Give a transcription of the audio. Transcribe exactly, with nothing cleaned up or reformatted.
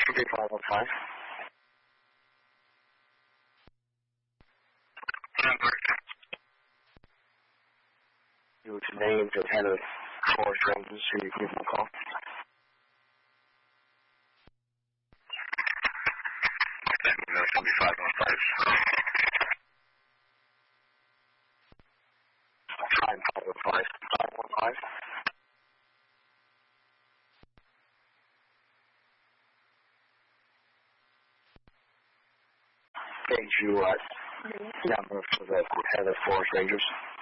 three five one five. You to name the head of Forest Rangers who you give them a call. seventy-five one five. five one five. five one five. Gave you uh, number for the head of Forest Rangers.